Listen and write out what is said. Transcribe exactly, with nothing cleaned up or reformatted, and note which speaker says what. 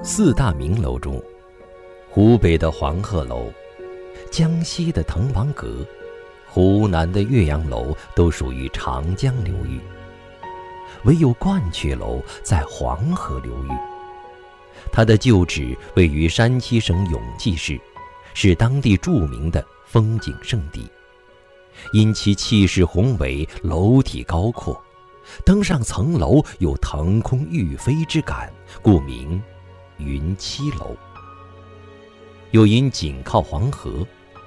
Speaker 1: 四大名楼中，湖北的黄鹤楼、江西的滕王阁、湖南的岳阳楼都属于长江流域，唯有鹳雀楼在黄河流域。它的旧址位于山西省永济市，是当地著名的风景胜地。因其气势宏伟，楼体高阔，登上层楼有腾空欲飞之感，故名云栖楼。又因紧靠黄河，